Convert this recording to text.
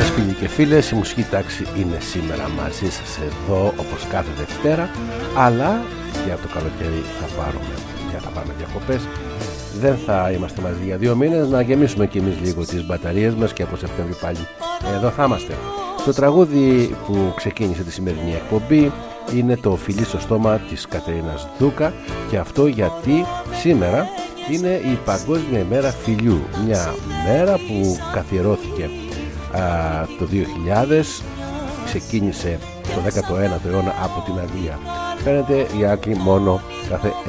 φίλοι και φίλες, η μουσική τάξη είναι σήμερα μαζί σας εδώ όπως κάθε Δευτέρα, αλλά για το καλοκαίρι θα πάμε διακοπές. Δεν θα είμαστε μαζί για 2 μήνες, να γεμίσουμε κι εμείς λίγο τις μπαταρίες μας και από Σεπτέμβρη πάλι εδώ θα είμαστε. Το τραγούδι που ξεκίνησε τη σημερινή εκπομπή είναι το «Φιλί στο στόμα» της Κατερίνας Δούκα, και αυτό γιατί σήμερα είναι η Παγκόσμια ημέρα φιλιού, μια μέρα που καθιερώθηκε το 2000, ξεκίνησε το 19ο αιώνα από την Αγγλία. Φαίνεται οι Άγγλοι μόνο κάθε